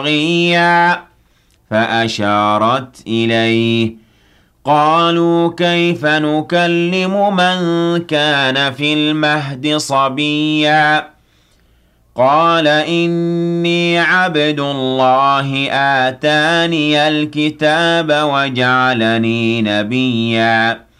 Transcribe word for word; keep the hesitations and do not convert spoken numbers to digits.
صَبِيًّا فَأَشَارَتْ إِلَيْهِ قَالُوا كَيْفَ نُكَلِّمُ مَن كَانَ فِي الْمَهْدِ صَبِيًّا قَالَ إِنِّي عَبْدُ اللَّهِ آتَانِيَ الْكِتَابَ وَجَعَلَنِي نَبِيًّا